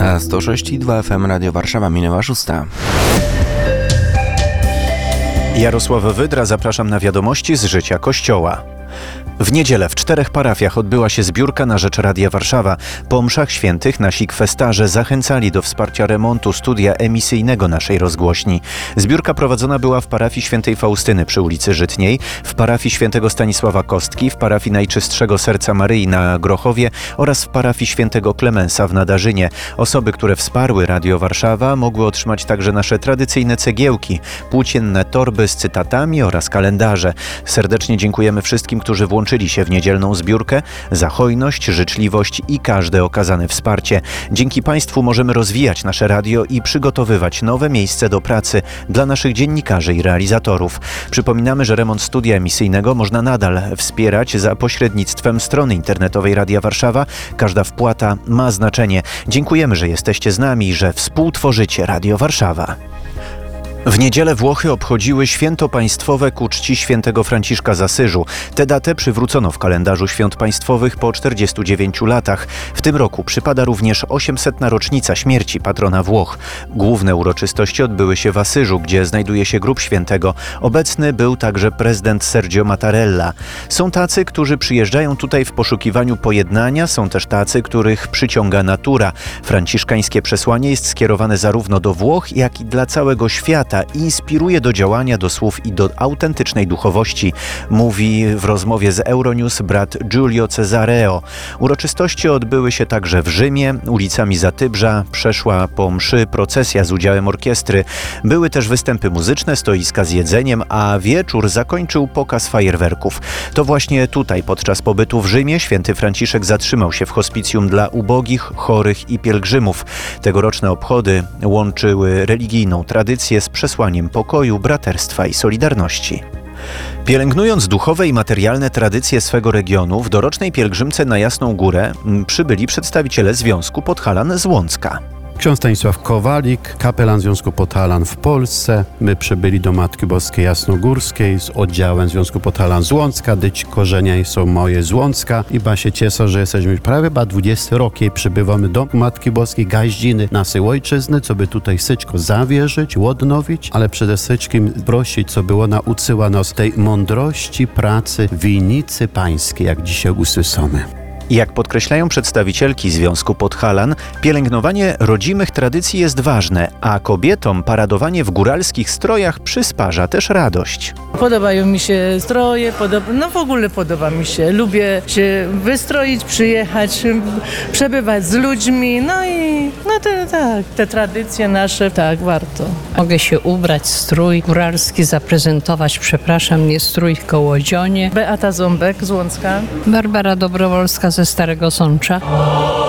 Na 106,2 FM Radio Warszawa minęła 6. Jarosław Wydra, zapraszam na wiadomości z życia Kościoła. W niedzielę w 4 parafiach odbyła się zbiórka na rzecz Radia Warszawa. Po mszach świętych nasi kwestarze zachęcali do wsparcia remontu studia emisyjnego naszej rozgłośni. Zbiórka prowadzona była w parafii świętej Faustyny przy ulicy Żytniej, w parafii świętego Stanisława Kostki, w parafii Najczystszego Serca Maryi na Grochowie oraz w parafii świętego Klemensa w Nadarzynie. Osoby, które wsparły Radio Warszawa, mogły otrzymać także nasze tradycyjne cegiełki, płócienne torby z cytatami oraz kalendarze. Serdecznie dziękujemy wszystkim, którzy włączyli się w niedzielną zbiórkę, za hojność, życzliwość i każde okazane wsparcie. Dzięki Państwu możemy rozwijać nasze radio i przygotowywać nowe miejsce do pracy dla naszych dziennikarzy i realizatorów. Przypominamy, że remont studia emisyjnego można nadal wspierać za pośrednictwem strony internetowej Radia Warszawa. Każda wpłata ma znaczenie. Dziękujemy, że jesteście z nami i że współtworzycie Radio Warszawa. W niedzielę Włochy obchodziły święto państwowe ku czci świętego Franciszka z Asyżu. Tę datę przywrócono w kalendarzu świąt państwowych po 49 latach. W tym roku przypada również 800. rocznica śmierci patrona Włoch. Główne uroczystości odbyły się w Asyżu, gdzie znajduje się grób świętego. Obecny był także prezydent Sergio Mattarella. Są tacy, którzy przyjeżdżają tutaj w poszukiwaniu pojednania, są też tacy, których przyciąga natura. Franciszkańskie przesłanie jest skierowane zarówno do Włoch, jak i dla całego świata. Inspiruje do działania, do słów i do autentycznej duchowości, mówi w rozmowie z Euronews brat Giulio Cesareo. Uroczystości odbyły się także w Rzymie, ulicami Zatybrza przeszła po mszy procesja z udziałem orkiestry. Były też występy muzyczne, stoiska z jedzeniem, a wieczór zakończył pokaz fajerwerków. To właśnie tutaj podczas pobytu w Rzymie święty Franciszek zatrzymał się w hospicjum dla ubogich, chorych i pielgrzymów. Tegoroczne obchody łączyły religijną tradycję z przesłaniem pokoju, braterstwa i solidarności. Pielęgnując duchowe i materialne tradycje swego regionu, w dorocznej pielgrzymce na Jasną Górę przybyli przedstawiciele Związku Podhalan z Łącka. Ksiądz Stanisław Kowalik, kapelan Związku Podhalan w Polsce. My przybyli do Matki Boskiej Jasnogórskiej z oddziałem Związku Podhalan z Łącka. Dyć korzenia są moje z Łącka. I się cieszę, że jesteśmy prawie 20 rok i przybywamy do Matki Boskiej Gaździny, naszej ojczyzny, co by tutaj wszystko zawierzyć, odnowić, ale przede wszystkim prosić, co było nauczyła nas tej mądrości pracy winnicy pańskiej, jak dzisiaj usłyszamy. Jak podkreślają przedstawicielki Związku Podhalan, pielęgnowanie rodzimych tradycji jest ważne, a kobietom paradowanie w góralskich strojach przysparza też radość. Podobają mi się stroje, w ogóle podoba mi się. Lubię się wystroić, przyjechać, przebywać z ludźmi, te tradycje nasze, tak, warto. Mogę się ubrać, strój góralski zaprezentować, nie strój, tylko łodzionie. Beata Ząbek z Łącka. Barbara Dobrowolska ze Starego Sącza.